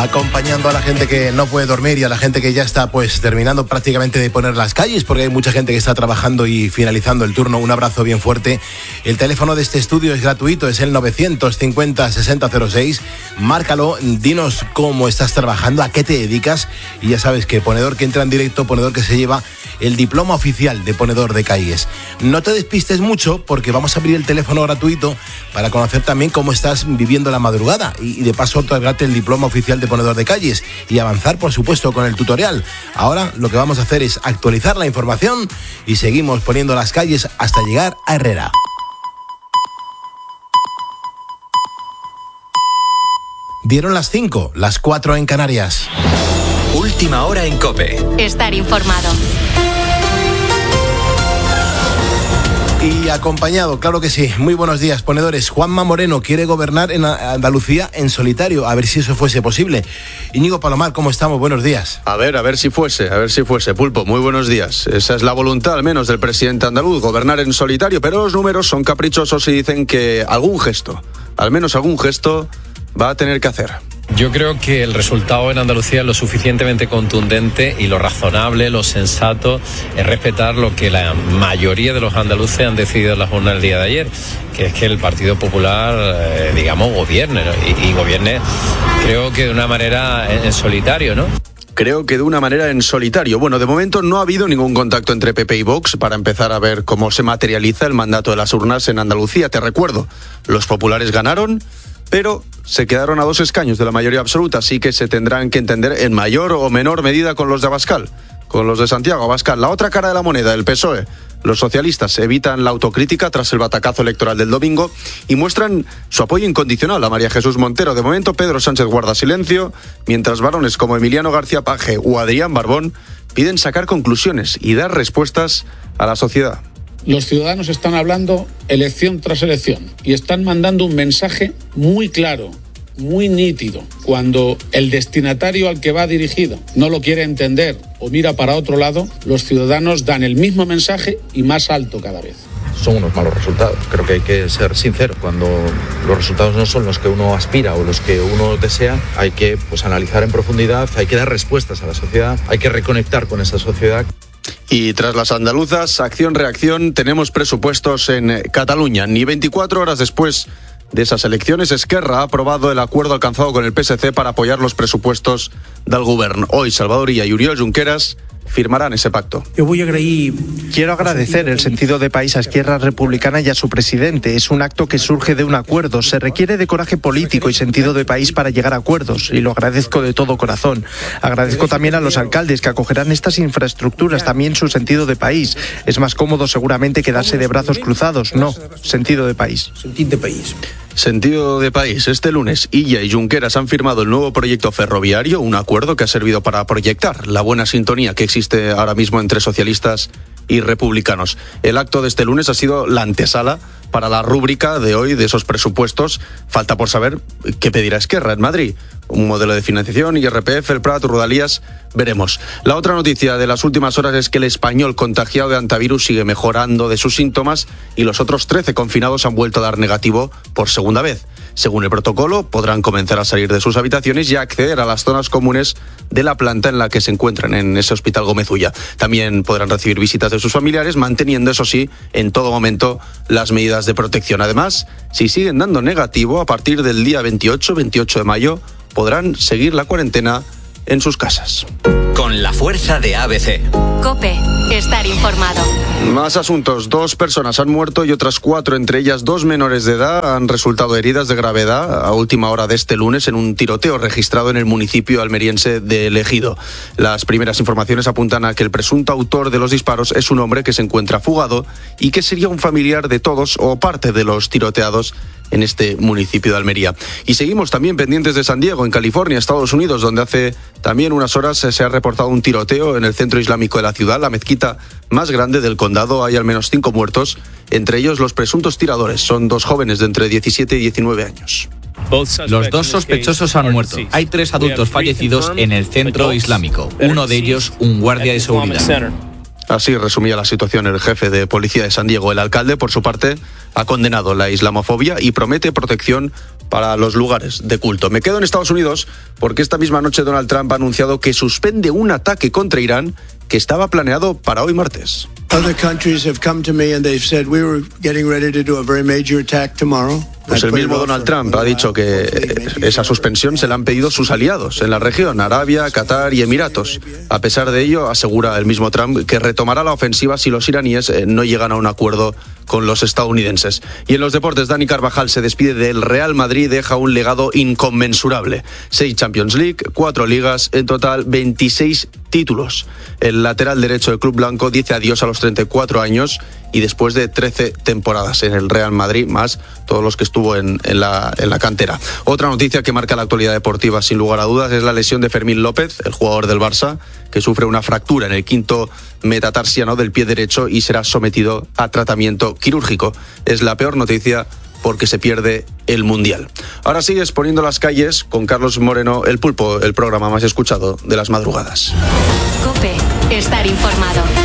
acompañando a la gente que no puede dormir y a la gente que ya está pues terminando prácticamente de poner las calles, porque hay mucha gente que está trabajando y finalizando el turno. Un abrazo bien fuerte. El teléfono de este estudio es gratuito, es el 950-6006. Márcalo, dinos cómo estás trabajando, a qué te dedicas, y ya sabes que ponedor que entra en directo, ponedor que se lleva el diploma oficial de ponedor de calles. No te despistes mucho porque vamos a abrir el teléfono gratuito para conocer también cómo estás viviendo la madrugada y de paso otorgarte el diploma oficial de ponedor de calles y avanzar, por supuesto, con el tutorial. Ahora lo que vamos a hacer es actualizar la información y seguimos poniendo las calles hasta llegar a Herrera. Dieron las 5, las 4 en Canarias. Última hora en COPE. Estar informado. Y acompañado, claro que sí. Muy buenos días, ponedores. Juanma Moreno quiere gobernar en Andalucía en solitario, a ver si eso fuese posible. Íñigo Palomar, ¿cómo estamos? Buenos días. A ver si fuese. Pulpo, muy buenos días. Esa es la voluntad, al menos, del presidente andaluz, gobernar en solitario, pero los números son caprichosos y dicen que algún gesto, al menos algún gesto, va a tener que hacer. Yo creo que el resultado en Andalucía es lo suficientemente contundente y lo razonable, lo sensato es respetar lo que la mayoría de los andaluces han decidido en la jornada del día de ayer, que es que el Partido Popular, gobierne, ¿no? y gobierne, creo que de una manera en solitario, ¿no? Creo que de una manera en solitario. Bueno, de momento no ha habido ningún contacto entre PP y Vox para empezar a ver cómo se materializa el mandato de las urnas en Andalucía. Te recuerdo, los populares ganaron, pero se quedaron a 2 escaños de la mayoría absoluta, así que se tendrán que entender en mayor o menor medida con los de Abascal, con los de Santiago Abascal. La otra cara de la moneda, el PSOE. Los socialistas evitan la autocrítica tras el batacazo electoral del domingo y muestran su apoyo incondicional a María Jesús Montero. De momento, Pedro Sánchez guarda silencio, mientras varones como Emiliano García Paje o Adrián Barbón piden sacar conclusiones y dar respuestas a la sociedad. Los ciudadanos están hablando elección tras elección y están mandando un mensaje muy claro, muy nítido. Cuando el destinatario al que va dirigido no lo quiere entender o mira para otro lado, los ciudadanos dan el mismo mensaje y más alto cada vez. Son unos malos resultados. Creo que hay que ser sincero. Cuando los resultados no son los que uno aspira o los que uno desea, hay que analizar en profundidad, hay que dar respuestas a la sociedad, hay que reconectar con esa sociedad. Y tras las andaluzas, acción-reacción, tenemos presupuestos en Cataluña. Ni 24 horas después de esas elecciones, Esquerra ha aprobado el acuerdo alcanzado con el PSC para apoyar los presupuestos del govern. Hoy, Salvador Illa y Oriol Junqueras firmarán ese pacto. Quiero agradecer el sentido de país a Esquerra Republicana y a su presidente. Es un acto que surge de un acuerdo. Se requiere de coraje político y sentido de país para llegar a acuerdos, y lo agradezco de todo corazón. Agradezco también a los alcaldes que acogerán estas infraestructuras, también su sentido de país. Es más cómodo seguramente quedarse de brazos cruzados. No, sentido de país. Sentido de país. Este lunes, Illa y Junqueras han firmado el nuevo proyecto ferroviario, un acuerdo que ha servido para proyectar la buena sintonía que existe ahora mismo entre socialistas y republicanos. El acto de este lunes ha sido la antesala para la rúbrica de hoy de esos presupuestos. Falta por saber qué pedirá Esquerra en Madrid. Un modelo de financiación, IRPF, el Prat, Rodalías, veremos. La otra noticia de las últimas horas es que el español contagiado de antivirus sigue mejorando de sus síntomas y los otros 13 confinados han vuelto a dar negativo por segunda vez. Según el protocolo, podrán comenzar a salir de sus habitaciones y a acceder a las zonas comunes de la planta en la que se encuentran en ese hospital Gómez Ulla. También podrán recibir visitas de sus familiares, manteniendo, eso sí, en todo momento las medidas de protección. Además, si siguen dando negativo, a partir del día 28 de mayo, podrán seguir la cuarentena en sus casas. Con la fuerza de ABC. COPE. Estar informado. Más asuntos. 2 personas han muerto y otras 4, entre ellas 2 menores de edad, han resultado heridas de gravedad a última hora de este lunes en un tiroteo registrado en el municipio almeriense de El Ejido. Las primeras informaciones apuntan a que el presunto autor de los disparos es un hombre que se encuentra fugado y que sería un familiar de todos o parte de los tiroteados en este municipio de Almería. Y seguimos también pendientes de San Diego, en California, Estados Unidos, donde hace también unas horas se ha reportado un tiroteo en el centro islámico de la ciudad, la mezquita más grande del condado. Hay al menos 5 muertos, entre ellos los presuntos tiradores. Son 2 jóvenes de entre 17 y 19 años. Los 2 sospechosos han muerto. Hay 3 adultos fallecidos en el centro islámico. Uno de ellos, un guardia de seguridad. Así resumía la situación el jefe de policía de San Diego. El alcalde, por su parte, ha condenado la islamofobia y promete protección para los lugares de culto. Me quedo en Estados Unidos porque esta misma noche Donald Trump ha anunciado que suspende un ataque contra Irán que estaba planeado para hoy martes. Pues el mismo Donald Trump ha dicho que esa suspensión se la han pedido sus aliados en la región, Arabia, Qatar y Emiratos. A pesar de ello, asegura el mismo Trump que retomará la ofensiva si los iraníes no llegan a un acuerdo con los estadounidenses. Y en los deportes, Dani Carvajal se despide del Real Madrid y deja un legado inconmensurable. 6 Champions League, 4 ligas, en total 26 títulos. El lateral derecho del club blanco dice adiós a los 34 años y después de 13 temporadas en el Real Madrid, más todos los que estuvo en la cantera. Otra noticia que marca la actualidad deportiva, sin lugar a dudas, es la lesión de Fermín López, el jugador del Barça, que sufre una fractura en el quinto metatarsiano del pie derecho y será sometido a tratamiento quirúrgico. Es la peor noticia porque se pierde el Mundial. Ahora sigues poniendo las calles con Carlos Moreno, El Pulpo, el programa más escuchado de las madrugadas. COPE, estar informado.